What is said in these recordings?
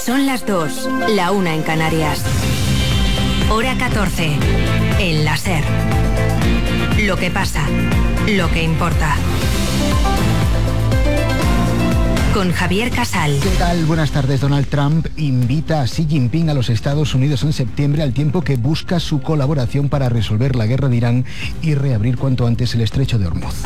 Son las 2, la 1 en Canarias. Hora 14, en la SER. Lo que pasa, lo que importa. Con Javier Casal. ¿Qué tal? Buenas tardes. Donald Trump invita a Xi Jinping a los Estados Unidos en septiembre, al tiempo que busca su colaboración para resolver la guerra de Irán y reabrir cuanto antes el estrecho de Hormuz.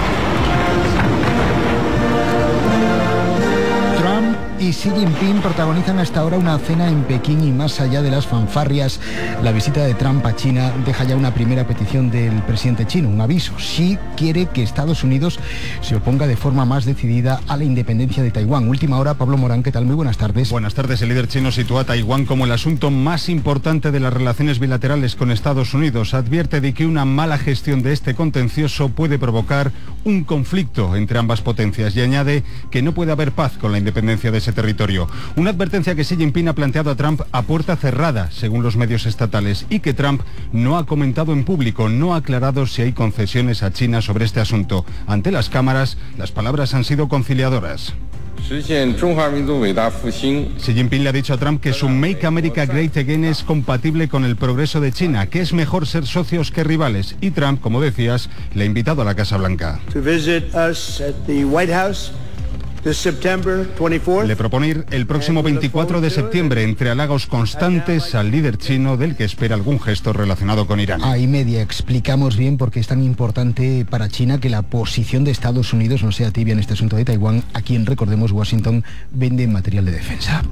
Y Xi Jinping protagonizan hasta ahora una cena en Pekín y más allá de las fanfarrias, la visita de Trump a China deja ya una primera petición del presidente chino, un aviso. Xi quiere que Estados Unidos se oponga de forma más decidida a la independencia de Taiwán. Última hora, Pablo Morán, ¿qué tal? Muy buenas tardes. Buenas tardes. El líder chino sitúa a Taiwán como el asunto más importante de las relaciones bilaterales con Estados Unidos. Advierte de que una mala gestión de este contencioso puede provocar un conflicto entre ambas potencias y añade que no puede haber paz con la independencia de ese territorio. Una advertencia que Xi Jinping ha planteado a Trump a puerta cerrada, según los medios estatales, y que Trump no ha comentado en público, no ha aclarado si hay concesiones a China sobre este asunto. Ante las cámaras, las palabras han sido conciliadoras. Xi Jinping le ha dicho a Trump que su Make America Great Again es compatible con el progreso de China, que es mejor ser socios que rivales. Y Trump, como decías, le ha invitado a la Casa Blanca. Le propone ir el próximo 24 de septiembre, entre halagos constantes al líder chino, del que espera algún gesto relacionado con Irán. A media explicamos bien por qué es tan importante para China que la posición de Estados Unidos no sea tibia en este asunto de Taiwán, a quien, recordemos, Washington vende material de defensa.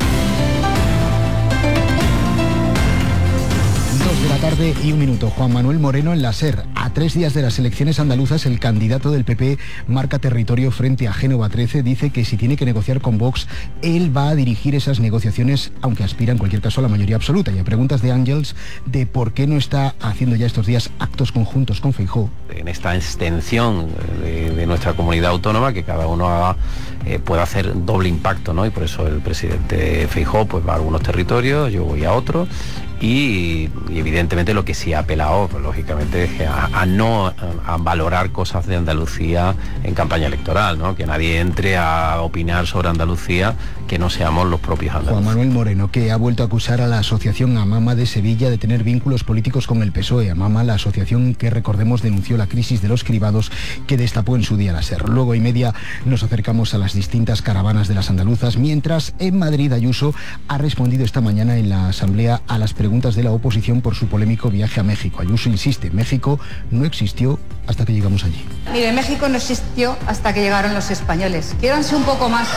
2 de la tarde y 1 minuto. Juan Manuel Moreno en la SER. A 3 días de las elecciones andaluzas, el candidato del PP marca territorio frente a Génova 13. Dice que si tiene que negociar con Vox, él va a dirigir esas negociaciones, aunque aspira en cualquier caso a la mayoría absoluta. Y a preguntas de Ángels de por qué no está haciendo ya estos días actos conjuntos con Feijóo. En esta extensión de nuestra comunidad autónoma, que cada uno pueda hacer doble impacto, ¿no? Y por eso el presidente Feijóo pues va a algunos territorios, yo voy a otros. Y evidentemente lo que sí ha apelado, pues, lógicamente, es a valorar cosas de Andalucía en campaña electoral, ¿no? Que nadie entre a opinar sobre Andalucía que no seamos los propios andaluces. Juan Manuel Moreno, que ha vuelto a acusar a la asociación AMAMA de Sevilla de tener vínculos políticos con el PSOE. AMAMA, la asociación que, recordemos, denunció la crisis de los cribados que destapó en su día la SER. Luego y media nos acercamos a las distintas caravanas de las andaluzas, mientras en Madrid Ayuso ha respondido esta mañana en la Asamblea a las preguntas de la oposición por su polémico viaje a México. Ayuso insiste, México no existió hasta que llegamos allí. Mire, México no existió hasta que llegaron los españoles. Quiéranse un poco más.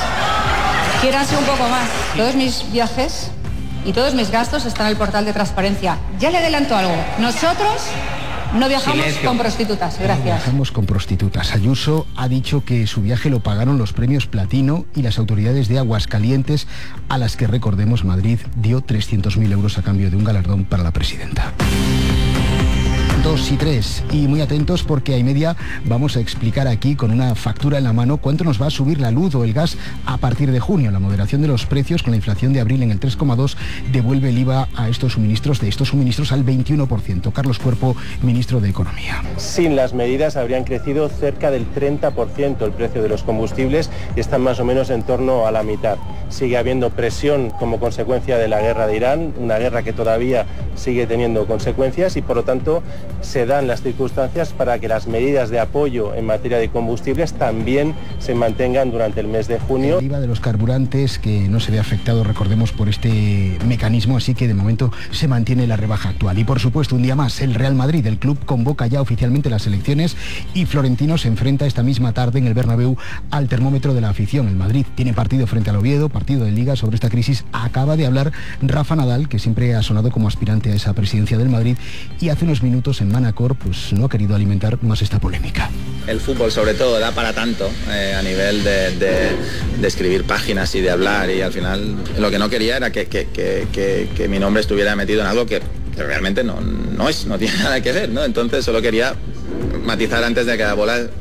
Todos mis viajes y todos mis gastos están en el portal de transparencia. Ya le adelanto algo. Nosotros no viajamos con prostitutas, gracias. No viajamos con prostitutas. Ayuso ha dicho que su viaje lo pagaron los premios Platino y las autoridades de Aguascalientes, a las que, recordemos, Madrid dio 300.000 euros a cambio de un galardón para la presidenta. 2 y 3, y muy atentos porque a y media vamos a explicar aquí con una factura en la mano cuánto nos va a subir la luz o el gas a partir de junio. La moderación de los precios con la inflación de abril en el 3,2 devuelve el IVA a estos suministros al 21%. Carlos Cuerpo, ministro de Economía. Sin las medidas habrían crecido cerca del 30% el precio de los combustibles y están más o menos en torno a la mitad. Sigue habiendo presión como consecuencia de la guerra de Irán, una guerra que todavía sigue teniendo consecuencias y por lo tanto se dan las circunstancias para que las medidas de apoyo en materia de combustibles también se mantengan durante el mes de junio. El IVA de los carburantes que no se ve afectado, recordemos, por este mecanismo, así que de momento se mantiene la rebaja actual. Y por supuesto, un día más, el Real Madrid, el club, convoca ya oficialmente las elecciones y Florentino se enfrenta esta misma tarde en el Bernabéu al termómetro de la afición. El Madrid tiene partido frente al Oviedo, partido de Liga. Sobre esta crisis acaba de hablar Rafa Nadal, que siempre ha sonado como aspirante a esa presidencia del Madrid, y hace unos minutos en Manacor pues no ha querido alimentar más esta polémica. El fútbol sobre todo da para tanto a nivel de escribir páginas y de hablar, y al final lo que no quería era que mi nombre estuviera metido en algo que realmente no tiene nada que ver, ¿no? Entonces solo quería matizar antes de que la bola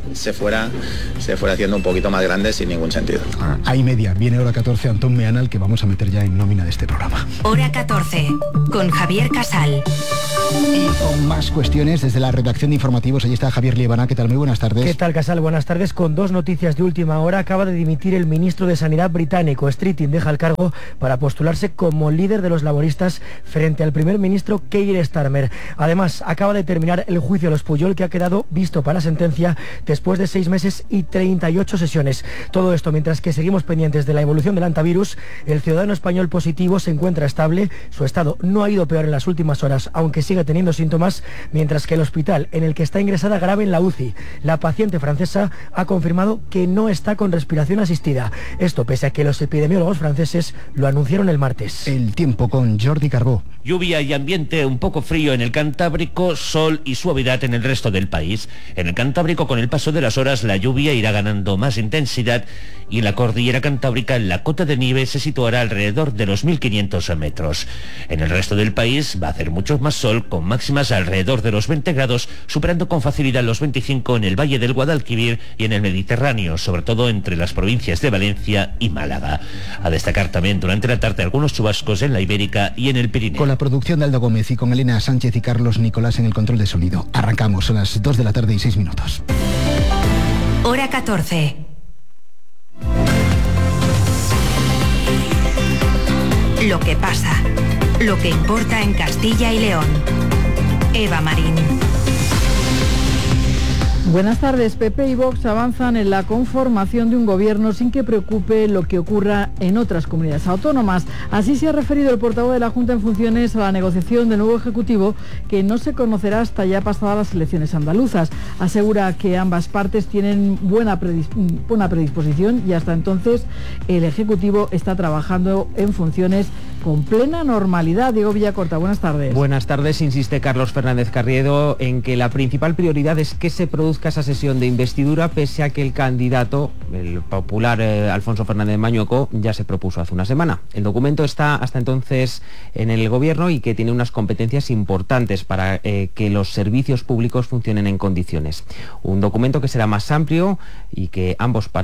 se fuera haciendo un poquito más grande sin ningún sentido. Ahí media, viene hora 14, Antón Meana, que vamos a meter ya en nómina de este programa. Hora 14, con Javier Casal. Y con más cuestiones desde la redacción de informativos, allí está Javier Liebana. ¿Qué tal? Muy buenas tardes. ¿Qué tal, Casal? Buenas tardes. Con dos noticias de última hora, acaba de dimitir el ministro de Sanidad británico. Streeting deja el cargo para postularse como líder de los laboristas frente al primer ministro Keir Starmer. Además, acaba de terminar el juicio a los Pujol, que ha quedado visto para sentencia después de 6 meses y 38 sesiones. Todo esto mientras que seguimos pendientes de la evolución del antivirus. El ciudadano español positivo se encuentra estable. Su estado no ha ido peor en las últimas horas, aunque sigue teniendo síntomas, mientras que el hospital en el que está ingresada grave en la UCI, la paciente francesa, ha confirmado que no está con respiración asistida. Esto pese a que los epidemiólogos franceses lo anunciaron el martes. El tiempo con Jordi Carbó. Lluvia y ambiente un poco frío en el Cantábrico, sol y suavidad en el resto del país. En el Cantábrico, con el paso de las horas, la lluvia irá ganando más intensidad y en la cordillera cantábrica la cota de nieve se situará alrededor de los 1.500 metros. En el resto del país va a hacer mucho más sol, con máximas alrededor de los 20 grados, superando con facilidad los 25 en el Valle del Guadalquivir y en el Mediterráneo, sobre todo entre las provincias de Valencia y Málaga. A destacar también durante la tarde algunos chubascos en la Ibérica y en el Pirineo. Con la producción de Aldo Gómez y con Elena Sánchez y Carlos Nicolás en el control de sonido. Arrancamos, son las 2 de la tarde y 6 minutos. Hora 14. Lo que pasa, lo que importa en Castilla y León. Eva Marín. Buenas tardes. PP y Vox avanzan en la conformación de un gobierno sin que preocupe lo que ocurra en otras comunidades autónomas. Así se ha referido el portavoz de la Junta en funciones a la negociación del nuevo Ejecutivo, que no se conocerá hasta ya pasadas las elecciones andaluzas. Asegura que ambas partes tienen buena predisposición y hasta entonces el Ejecutivo está trabajando en funciones con plena normalidad. Diego Villacorta, buenas tardes. Buenas tardes. Insiste Carlos Fernández Carriedo en que la principal prioridad es que se produzca esa sesión de investidura, pese a que el candidato, el popular Alfonso Fernández Mañueco, ya se propuso hace una semana. El documento está hasta entonces en el gobierno y que tiene unas competencias importantes para que los servicios públicos funcionen en condiciones. Un documento que será más amplio y que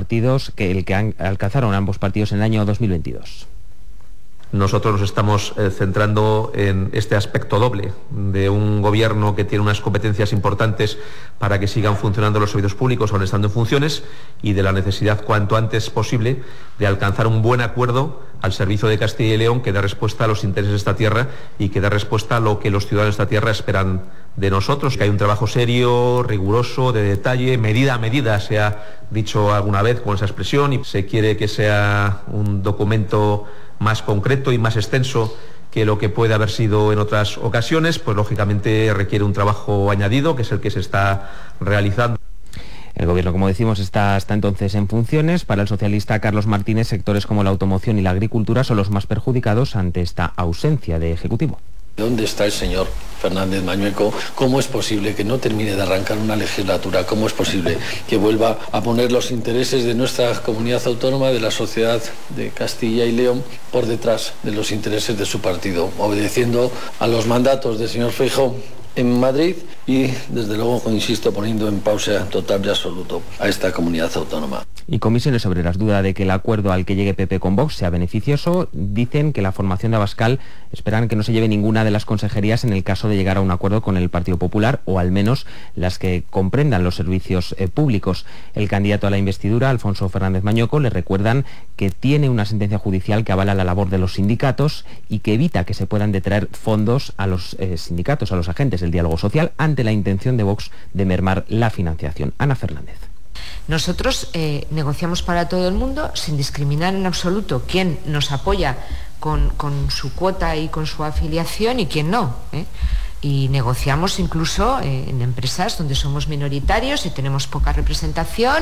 el que alcanzaron ambos partidos en el año 2022. Nosotros nos estamos centrando en este aspecto doble de un gobierno que tiene unas competencias importantes para que sigan funcionando los servicios públicos aún estando en funciones, y de la necesidad cuanto antes posible de alcanzar un buen acuerdo al servicio de Castilla y León que dé respuesta a los intereses de esta tierra y que dé respuesta a lo que los ciudadanos de esta tierra esperan de nosotros, que hay un trabajo serio, riguroso, de detalle, medida a medida, se ha dicho alguna vez con esa expresión, y se quiere que sea un documento más concreto y más extenso que lo que puede haber sido en otras ocasiones, pues lógicamente requiere un trabajo añadido, que es el que se está realizando. El gobierno, como decimos, está hasta entonces en funciones. Para el socialista Carlos Martínez, sectores como la automoción y la agricultura son los más perjudicados ante esta ausencia de ejecutivo. ¿Dónde está el señor Fernández Mañueco? ¿Cómo es posible que no termine de arrancar una legislatura? ¿Cómo es posible que vuelva a poner los intereses de nuestra comunidad autónoma, de la sociedad de Castilla y León, por detrás de los intereses de su partido, obedeciendo a los mandatos del señor Feijóo en Madrid y, desde luego, insisto, poniendo en pausa total y absoluto a esta comunidad autónoma? Y Comisiones Obreras duda de que el acuerdo al que llegue PP con Vox sea beneficioso. Dicen que la formación de Abascal esperan que no se lleve ninguna de las consejerías en el caso de llegar a un acuerdo con el Partido Popular, o al menos las que comprendan los servicios públicos. El candidato a la investidura, Alfonso Fernández Mañueco, le recuerdan que tiene una sentencia judicial que avala la labor de los sindicatos y que evita que se puedan detraer fondos a los sindicatos, a los agentes del diálogo social, ante la intención de Vox de mermar la financiación. Ana Fernández. Nosotros negociamos para todo el mundo sin discriminar en absoluto quién nos apoya con su cuota y con su afiliación y quién no. Y negociamos incluso en empresas donde somos minoritarios y tenemos poca representación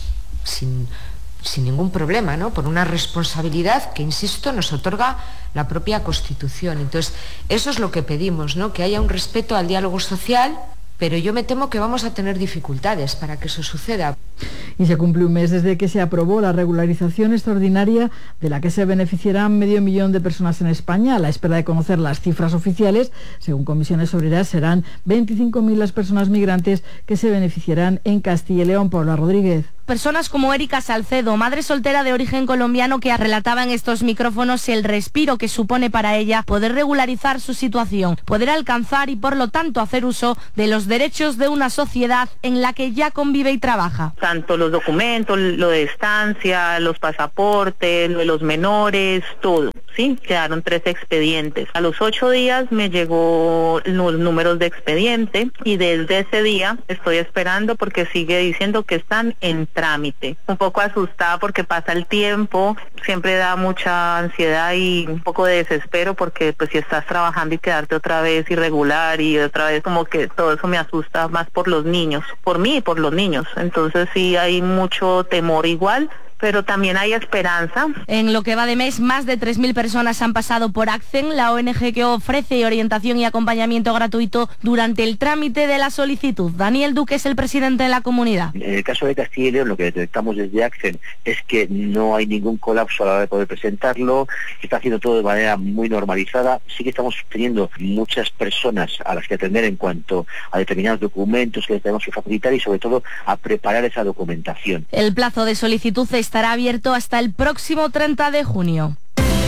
sin ningún problema, ¿no? Por una responsabilidad que, insisto, nos otorga la propia Constitución. Entonces, eso es lo que pedimos, ¿no? Que haya un respeto al diálogo social, pero yo me temo que vamos a tener dificultades para que eso suceda. Y se cumple un mes desde que se aprobó la regularización extraordinaria de la que se beneficiarán 500.000 de personas en España. A la espera de conocer las cifras oficiales, según Comisiones Obreras, serán 25.000 las personas migrantes que se beneficiarán en Castilla y León. Paula Rodríguez. Personas como Erika Salcedo, madre soltera de origen colombiano, que relataba en estos micrófonos el respiro que supone para ella poder regularizar su situación, poder alcanzar y por lo tanto hacer uso de los derechos de una sociedad en la que ya convive y trabaja. Tanto los documentos, lo de estancia, los pasaportes, lo de los menores, todo, ¿sí? Quedaron 3 expedientes. A los 8 días me llegó los números de expediente y desde ese día estoy esperando porque sigue diciendo que están en trámite. Un poco asustada porque pasa el tiempo, siempre da mucha ansiedad y un poco de desespero porque pues si estás trabajando y quedarte otra vez irregular y otra vez como que todo eso me asusta más por los niños, por mí y por los niños. Entonces sí hay mucho temor igual, pero también hay esperanza. En lo que va de mes, más de 3.000 personas han pasado por ACCEN, la ONG que ofrece orientación y acompañamiento gratuito durante el trámite de la solicitud. Daniel Duque es el presidente de la comunidad. En el caso de Castilla y León, lo que detectamos desde ACCEN es que no hay ningún colapso a la hora de poder presentarlo, se está haciendo todo de manera muy normalizada. Sí que estamos teniendo muchas personas a las que atender en cuanto a determinados documentos que les tenemos que facilitar y sobre todo a preparar esa documentación. El plazo de solicitud estará abierto hasta el próximo 30 de junio.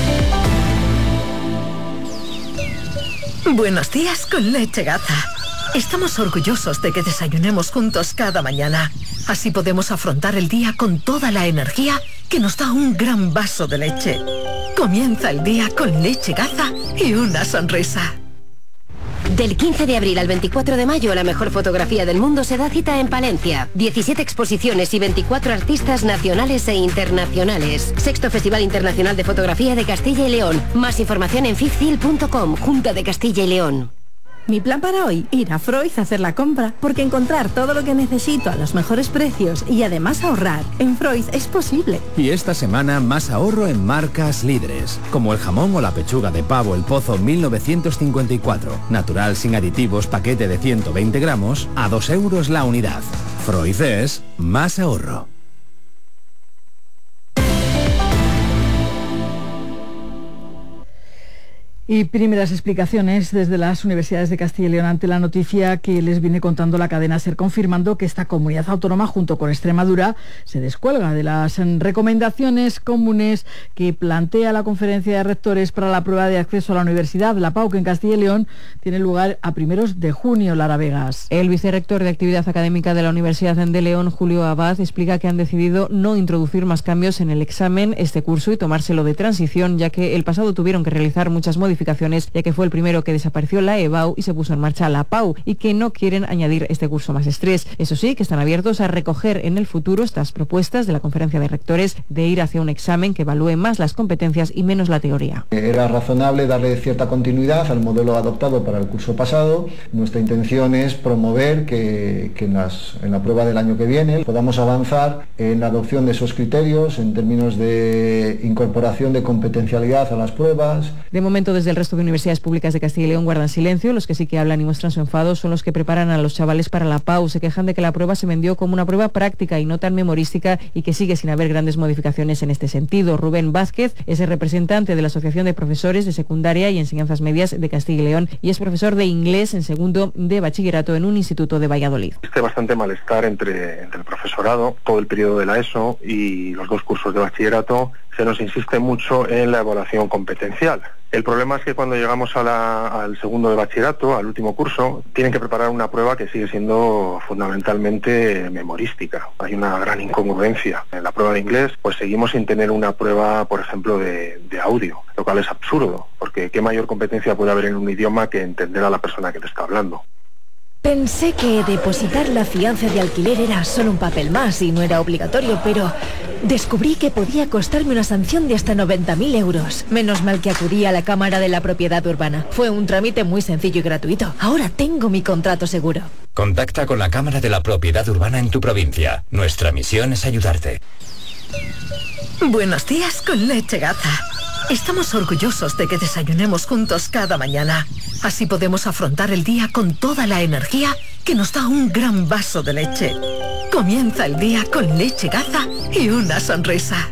Buenos días con Leche Gaza. Estamos orgullosos de que desayunemos juntos cada mañana. Así podemos afrontar el día con toda la energía que nos da un gran vaso de leche. Comienza el día con Leche Gaza y una sonrisa. Del 15 de abril al 24 de mayo, la mejor fotografía del mundo se da cita en Palencia. 17 exposiciones y 24 artistas nacionales e internacionales. Sexto Festival Internacional de Fotografía de Castilla y León. Más información en fifcil.com, Junta de Castilla y León. Mi plan para hoy, ir a Freud a hacer la compra, porque encontrar todo lo que necesito a los mejores precios y además ahorrar en Freud es posible. Y esta semana más ahorro en marcas líderes, como el jamón o la pechuga de pavo El Pozo 1954, natural sin aditivos, paquete de 120 gramos, a 2 euros la unidad. Freud es más ahorro. Y primeras explicaciones desde las universidades de Castilla y León ante la noticia que les viene contando la cadena SER, confirmando que esta comunidad autónoma, junto con Extremadura, se descuelga de las recomendaciones comunes que plantea la Conferencia de Rectores para la prueba de acceso a la universidad, la PAU, que en Castilla y León tiene lugar a primeros de junio. Lara Vegas. El vicerrector de Actividad Académica de la Universidad de León, Julio Abad, explica que han decidido no introducir más cambios en el examen este curso y tomárselo de transición, ya que el pasado tuvieron que realizar muchas modificaciones, ya que fue el primero que desapareció la EBAU y se puso en marcha la PAU, y que no quieren añadir este curso más estrés. Eso sí, que están abiertos a recoger en el futuro estas propuestas de la Conferencia de Rectores de ir hacia un examen que evalúe más las competencias y menos la teoría. Era razonable darle cierta continuidad al modelo adoptado para el curso pasado. Nuestra intención es promover que en la prueba del año que viene podamos avanzar en la adopción de esos criterios en términos de incorporación de competencialidad a las pruebas. De momento, desde el resto de universidades públicas de Castilla y León guardan silencio. Los que sí que hablan y muestran su enfado son los que preparan a los chavales para la PAU. Se quejan de que la prueba se vendió como una prueba práctica y no tan memorística, y que sigue sin haber grandes modificaciones en este sentido. Rubén Vázquez es el representante de la Asociación de Profesores de Secundaria y Enseñanzas Medias de Castilla y León y es profesor de inglés en segundo de bachillerato en un instituto de Valladolid. Existe bastante malestar entre el profesorado, todo el periodo de la ESO y los 2 cursos de bachillerato. Se nos insiste mucho en la evaluación competencial. El problema es que cuando llegamos al segundo de bachillerato, al último curso, tienen que preparar una prueba que sigue siendo fundamentalmente memorística. Hay una gran incongruencia. En la prueba de inglés, pues seguimos sin tener una prueba, por ejemplo, de audio, lo cual es absurdo, porque ¿qué mayor competencia puede haber en un idioma que entender a la persona que te está hablando? Pensé que depositar la fianza de alquiler era solo un papel más y no era obligatorio, pero descubrí que podía costarme una sanción de hasta 90.000 euros. Menos mal que acudí a la Cámara de la Propiedad Urbana. Fue un trámite muy sencillo y gratuito. Ahora tengo mi contrato seguro. Contacta con la Cámara de la Propiedad Urbana en tu provincia. Nuestra misión es ayudarte. Buenos días con Leche Gaza. Estamos orgullosos de que desayunemos juntos cada mañana. Así podemos afrontar el día con toda la energía que nos da un gran vaso de leche. Comienza el día con leche Gaza y una sonrisa.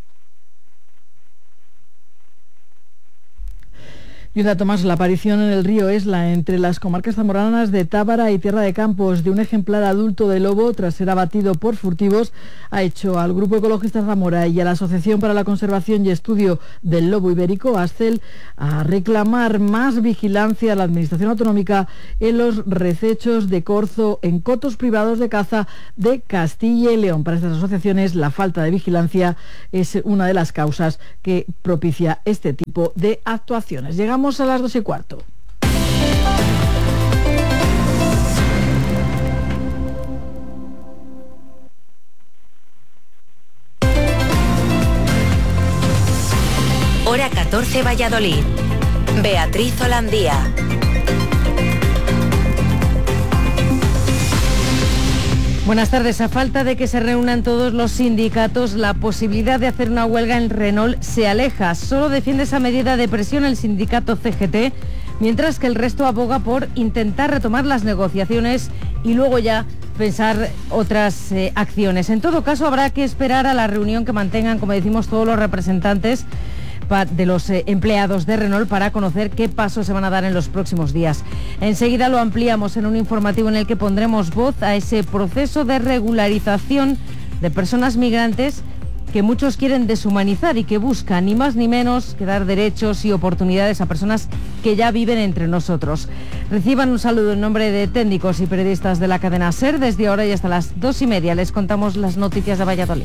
Y un dato más, la aparición en el río Esla, entre las comarcas zamoranas de Tábara y Tierra de Campos, de un ejemplar adulto de lobo tras ser abatido por furtivos, ha hecho al Grupo Ecologista Zamora y a la Asociación para la Conservación y Estudio del Lobo Ibérico, ASCEL, a reclamar más vigilancia a la Administración Autonómica en los recechos de corzo en cotos privados de caza de Castilla y León. Para estas asociaciones, la falta de vigilancia es una de las causas que propicia este tipo de actuaciones. Llegamos a las 2:15. Hora 14, Valladolid. Beatriz Holandía. Buenas tardes. A falta de que se reúnan todos los sindicatos, la posibilidad de hacer una huelga en Renault se aleja. Solo defiende esa medida de presión el sindicato CGT, mientras que el resto aboga por intentar retomar las negociaciones y luego ya pensar otras acciones. En todo caso, habrá que esperar a la reunión que mantengan, como decimos, todos los representantes de los empleados de Renault para conocer qué pasos se van a dar en los próximos días. Enseguida lo ampliamos en un informativo en el que pondremos voz a ese proceso de regularización de personas migrantes que muchos quieren deshumanizar y que buscan ni más ni menos que dar derechos y oportunidades a personas que ya viven entre nosotros. Reciban un saludo en nombre de técnicos y periodistas de la cadena SER. Desde ahora y hasta las 2:30 les contamos las noticias de Valladolid.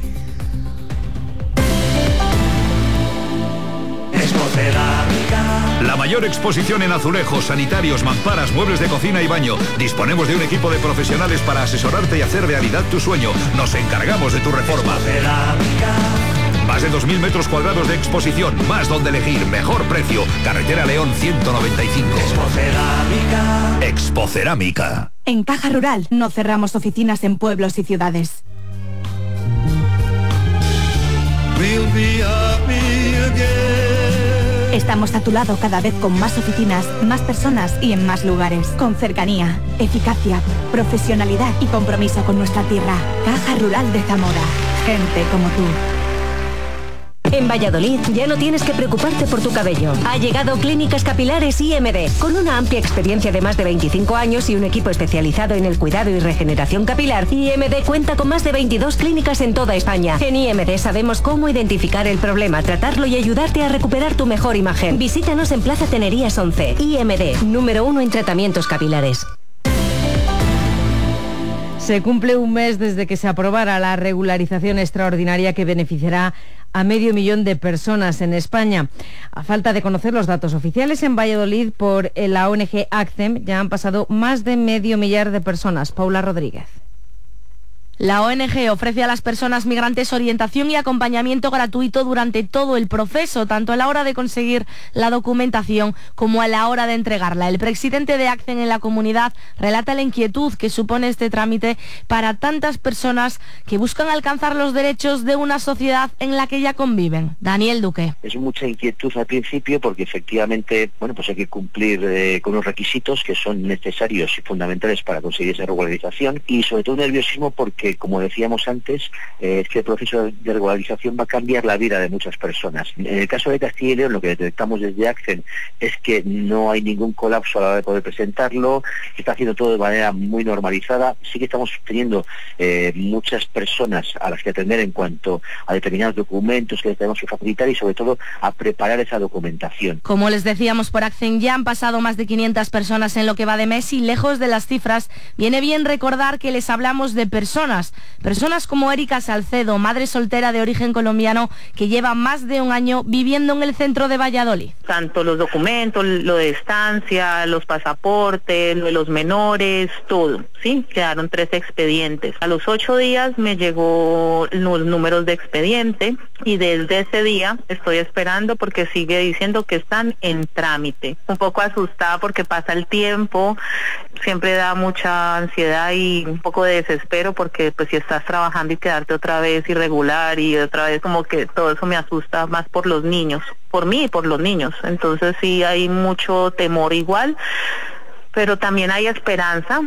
La mayor exposición en azulejos, sanitarios, mamparas, muebles de cocina y baño. Disponemos de un equipo de profesionales para asesorarte y hacer realidad tu sueño. Nos encargamos de tu reforma. Más de 2.000 metros cuadrados de exposición, más donde elegir, mejor precio. Carretera León 195. Expocerámica. En Caja Rural no cerramos oficinas en pueblos y ciudades. Estamos a tu lado cada vez con más oficinas, más personas y en más lugares. Con cercanía, eficacia, profesionalidad y compromiso con nuestra tierra. Caja Rural de Zamora. Gente como tú. En Valladolid ya no tienes que preocuparte por tu cabello. Ha llegado Clínicas Capilares IMD, con una amplia experiencia de más de 25 años y un equipo especializado en el cuidado y regeneración capilar. IMD cuenta con más de 22 clínicas en toda España. En IMD sabemos cómo identificar el problema, tratarlo y ayudarte a recuperar tu mejor imagen. Visítanos en Plaza Tenerías 11. IMD, número 1 en tratamientos capilares. Se cumple un mes desde que se aprobara la regularización extraordinaria que beneficiará a 500.000 de personas en España. A falta de conocer los datos oficiales, en Valladolid por la ONG ACCEM ya han pasado más de 500.000 de personas. Paula Rodríguez. La ONG ofrece a las personas migrantes orientación y acompañamiento gratuito durante todo el proceso, tanto a la hora de conseguir la documentación como a la hora de entregarla. El presidente de ACCEM en la comunidad relata la inquietud que supone este trámite para tantas personas que buscan alcanzar los derechos de una sociedad en la que ya conviven. Daniel Duque. Es mucha inquietud al principio porque efectivamente, pues hay que cumplir con unos requisitos que son necesarios y fundamentales para conseguir esa regularización y sobre todo nerviosismo porque, como decíamos antes, es que el proceso de regularización va a cambiar la vida de muchas personas. En el caso de Castilla y León, lo que detectamos desde ACCEM es que no hay ningún colapso a la hora de poder presentarlo, se está haciendo todo de manera muy normalizada. Sí que estamos teniendo muchas personas a las que atender en cuanto a determinados documentos que tenemos que facilitar y sobre todo a preparar esa documentación. Como les decíamos, por ACCEM ya han pasado más de 500 personas en lo que va de mes y lejos de las cifras, viene bien recordar que les hablamos de personas como Erika Salcedo, madre soltera de origen colombiano que lleva más de un año viviendo en el centro de Valladolid. Tanto los documentos, lo de estancia, los pasaportes, lo de los menores, todo, ¿sí? Quedaron 3 expedientes. A los 8 días me llegó los números de expediente y desde ese día estoy esperando porque sigue diciendo que están en trámite. Un poco asustada porque pasa el tiempo, siempre da mucha ansiedad y un poco de desespero porque pues si estás trabajando y quedarte otra vez irregular y otra vez como que todo eso me asusta más por los niños, por mí y por los niños. Entonces sí hay mucho temor igual, pero también hay esperanza.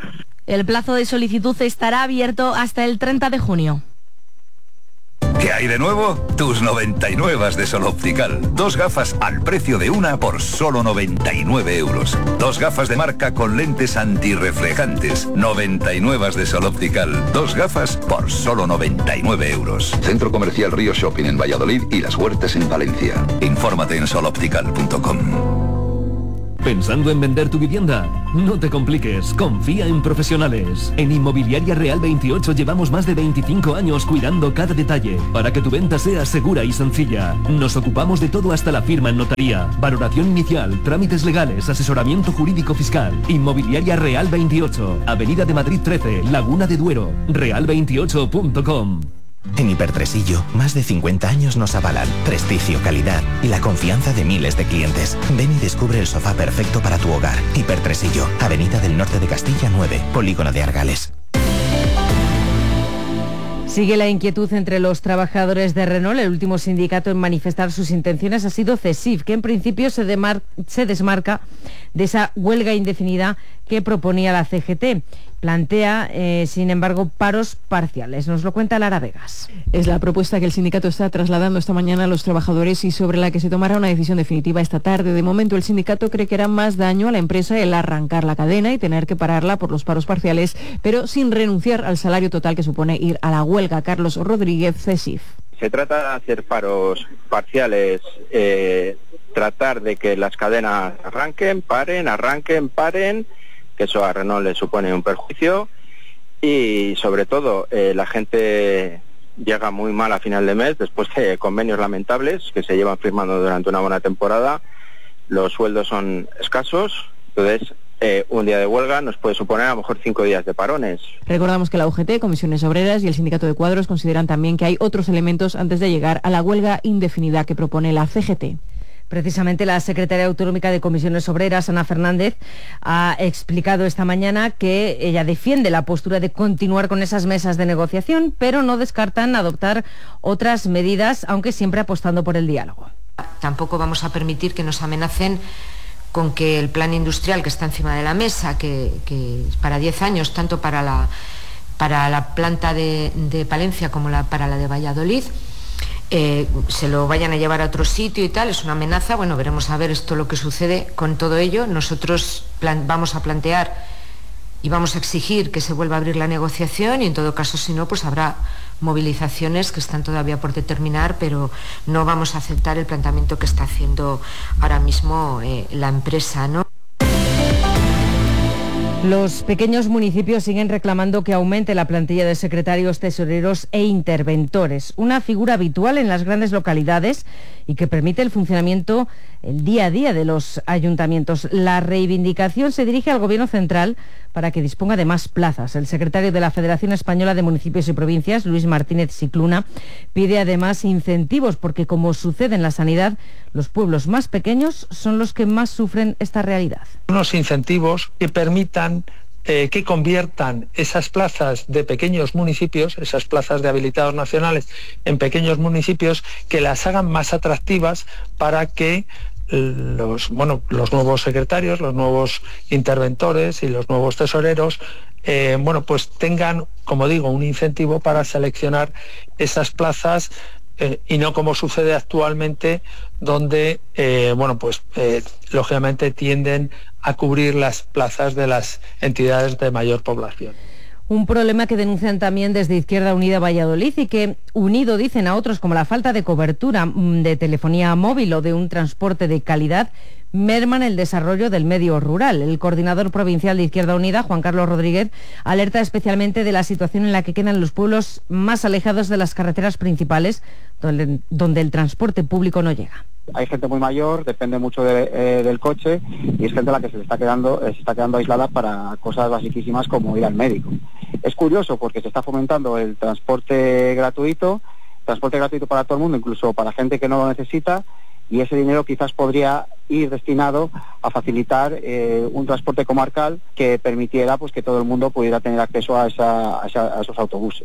El plazo de solicitud estará abierto hasta el 30 de junio. ¿Qué hay de nuevo? Tus 99 de Sol Optical. 2 gafas al precio de una por solo 99 euros. 2 gafas de marca con lentes antirreflejantes. 99 de Sol Optical. 2 gafas por solo 99 euros. Centro Comercial Río Shopping en Valladolid y Las Huertas en Valencia. Infórmate en soloptical.com. ¿Pensando en vender tu vivienda? No te compliques, confía en profesionales. En Inmobiliaria Real 28 llevamos más de 25 años cuidando cada detalle para que tu venta sea segura y sencilla. Nos ocupamos de todo hasta la firma en notaría, valoración inicial, trámites legales, asesoramiento jurídico fiscal. Inmobiliaria Real 28, Avenida de Madrid 13, Laguna de Duero, real28.com. En Hipertresillo, más de 50 años nos avalan prestigio, calidad y la confianza de miles de clientes. Ven y descubre el sofá perfecto para tu hogar. Hipertresillo, Avenida del Norte de Castilla 9, Polígono de Argales. Sigue la inquietud entre los trabajadores de Renault. El último sindicato en manifestar sus intenciones ha sido CESIF, que en principio se desmarca de esa huelga indefinida que proponía la CGT. Plantea, sin embargo, paros parciales. Nos lo cuenta Lara Vegas. Es la propuesta que el sindicato está trasladando esta mañana a los trabajadores y sobre la que se tomará una decisión definitiva esta tarde. De momento, el sindicato cree que hará más daño a la empresa el arrancar la cadena y tener que pararla por los paros parciales, pero sin renunciar al salario total que supone ir a la huelga. Carlos Rodríguez, CESIF. Se trata de hacer paros parciales, tratar de que las cadenas arranquen, paren, que eso a Renault le supone un perjuicio y sobre todo la gente llega muy mal a final de mes después de convenios lamentables que se llevan firmando durante una buena temporada, los sueldos son escasos, entonces un día de huelga nos puede suponer a lo mejor 5 días de parones. Recordamos que la UGT, Comisiones Obreras y el Sindicato de Cuadros consideran también que hay otros elementos antes de llegar a la huelga indefinida que propone la CGT. Precisamente la secretaria autonómica de Comisiones Obreras, Ana Fernández, ha explicado esta mañana que ella defiende la postura de continuar con esas mesas de negociación, pero no descartan adoptar otras medidas, aunque siempre apostando por el diálogo. Tampoco vamos a permitir que nos amenacen con que el plan industrial que está encima de la mesa, que es para 10 años, tanto para la planta de Palencia como para la de Valladolid, se lo vayan a llevar a otro sitio y tal, es una amenaza. Bueno, veremos a ver esto lo que sucede con todo ello. Nosotros vamos a plantear y vamos a exigir que se vuelva a abrir la negociación y en todo caso, si no, pues habrá movilizaciones que están todavía por determinar, pero no vamos a aceptar el planteamiento que está haciendo ahora mismo la empresa, ¿no? Los pequeños municipios siguen reclamando que aumente la plantilla de secretarios, tesoreros e interventores, una figura habitual en las grandes localidades y que permite el funcionamiento el día a día de los ayuntamientos. La reivindicación se dirige al Gobierno central para que disponga de más plazas. El secretario de la Federación Española de Municipios y Provincias, Luis Martínez Cicluna, pide además incentivos porque, como sucede en la sanidad, los pueblos más pequeños son los que más sufren esta realidad. Unos incentivos que permitan que conviertan esas plazas de pequeños municipios, esas plazas de habilitados nacionales en pequeños municipios, que las hagan más atractivas para que los nuevos secretarios, los nuevos interventores y los nuevos tesoreros pues tengan, como digo, un incentivo para seleccionar esas plazas y no como sucede actualmente, donde lógicamente tienden a cubrir las plazas de las entidades de mayor población. Un problema que denuncian también desde Izquierda Unida Valladolid y que, unido, dicen, a otros como la falta de cobertura de telefonía móvil o de un transporte de calidad, merman el desarrollo del medio rural. El coordinador provincial de Izquierda Unida, Juan Carlos Rodríguez, alerta especialmente de la situación en la que quedan los pueblos más alejados de las carreteras principales, donde el transporte público no llega. Hay gente muy mayor, depende mucho del coche y es gente a la que se está quedando aislada para cosas basiquísimas como ir al médico. Es curioso porque se está fomentando el transporte gratuito para todo el mundo, incluso para gente que no lo necesita, y ese dinero quizás podría ir destinado a facilitar un transporte comarcal que permitiera pues que todo el mundo pudiera tener acceso a esos autobuses.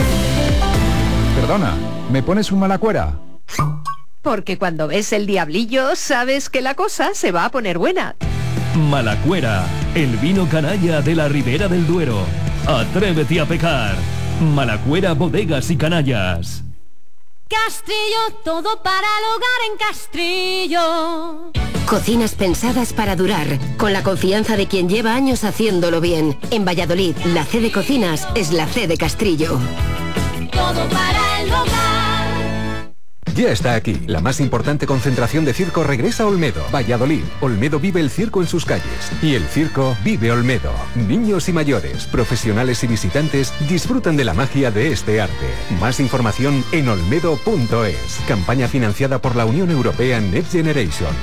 Perdona, ¿me pones un Malacuera? Porque cuando ves el diablillo sabes que la cosa se va a poner buena. Malacuera, el vino canalla de la Ribera del Duero. Atrévete a pecar. Malacuera, bodegas y canallas. Castrillo, todo para el hogar en Castrillo. Cocinas pensadas para durar, con la confianza de quien lleva años haciéndolo bien. En Valladolid, la C de Cocinas es la C de Castrillo. Todo para el hogar. Ya está aquí, la más importante concentración de circo regresa a Olmedo, Valladolid. Olmedo vive el circo en sus calles. Y el circo vive Olmedo. Niños y mayores, profesionales y visitantes disfrutan de la magia de este arte. Más información en olmedo.es. Campaña financiada por la Unión Europea Next Generation.